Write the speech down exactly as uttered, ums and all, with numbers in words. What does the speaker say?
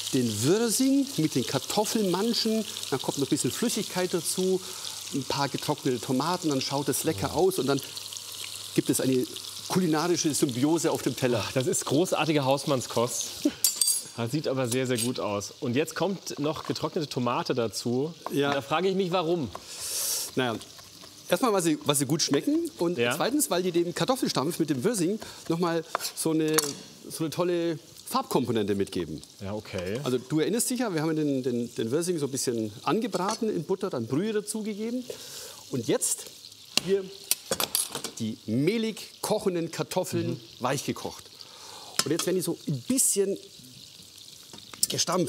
den Wirsing mit den Kartoffelmanschen. Dann kommt noch ein bisschen Flüssigkeit dazu, ein paar getrocknete Tomaten, dann schaut es lecker aus und dann gibt es eine kulinarische Symbiose auf dem Teller. Ach, das ist großartige Hausmannskost. Das sieht aber sehr, sehr gut aus. Und jetzt kommt noch getrocknete Tomate dazu. Ja. Da frage ich mich, warum? Naja, erstmal, weil sie, weil sie gut schmecken und Ja. zweitens, weil die dem Kartoffelstampf mit dem Wirsing noch mal so eine, so eine tolle Farbkomponente mitgeben. Ja, okay. Also du erinnerst dich ja, wir haben den, den, den Wirsing so ein bisschen angebraten in Butter, dann Brühe dazugegeben. Und jetzt hier die mehlig kochenden Kartoffeln Mhm. weich gekocht. Und jetzt werden die so ein bisschen gestampft.